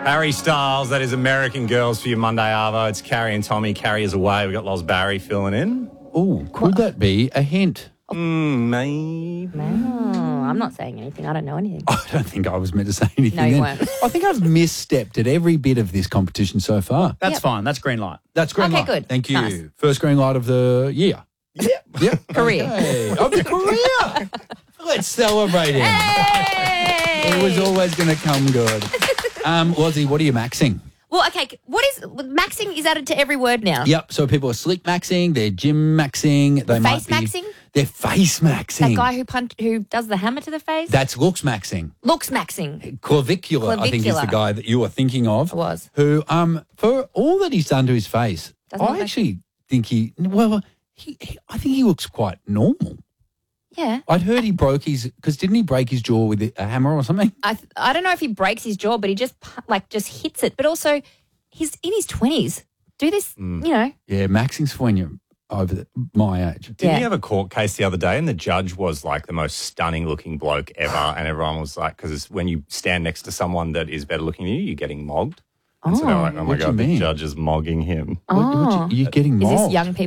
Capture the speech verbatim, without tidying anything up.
Harry Styles, that is American Girls for your Monday Arvo. It's Carrie and Tommy. Carrie is away. We've got Loz Barry filling in. Oh, could that be a hint? Mm, maybe. No, I'm not saying anything. I don't know anything. I don't think I was meant to say anything. No, you then. weren't. I think I've misstepped at every bit of this competition so far. That's Yep. fine. That's green light. That's green Okay, light. good. Thank you. Nice. First green light of the year. Yeah. Yep. Career. Okay. Of the career. Let's celebrate him. It was always going to come good. Um, Lozzie, what are you maxing? Well, okay, what is maxing is added to every word now? Yep. So people are slick maxing, they're gym maxing, they might Face be maxing? They're face maxing. That guy who punch, who does the hammer to the face? That's looks maxing. Looks maxing. Clavicular, I think, is the Clavicular. guy that you were thinking of. I was. Who, um, for all that he's done to his face, Doesn't look I like- actually think he, well, he, he, I think he looks quite normal. Yeah. I'd heard he broke his, because didn't he break his jaw with a hammer or something? I th- I don't know if he breaks his jaw, but he just pu- like just hits it. But also, he's in his twenties. Do this, Mm. you know. Yeah, maxing's for when you're over the, my age. Didn't Yeah. you have a court case the other day and the judge was like the most stunning looking bloke ever and everyone was like, because when you stand next to someone that is better looking than you, you're getting mogged. And so they're like, oh my What do you God, the mean? judge is mogging him. What- what Oh. you, you're getting Is mobbed. this young people?